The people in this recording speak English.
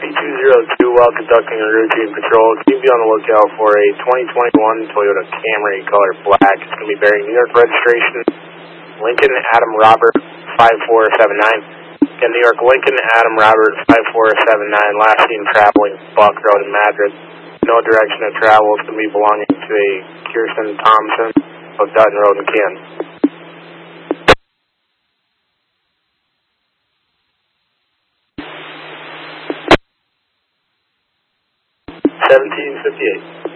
B202 while conducting a routine patrol. Please be on the lookout for a 2021 Toyota Camry color black. It's going to be bearing New York registration, Lincoln Adam Robert 5479. Again, New York Lincoln Adam Robert 5479. Last seen traveling Buck Road in Madrid. No direction of travel. It's going to be belonging to a Kirsten Thompson of Dutton Road in Canton. 1758.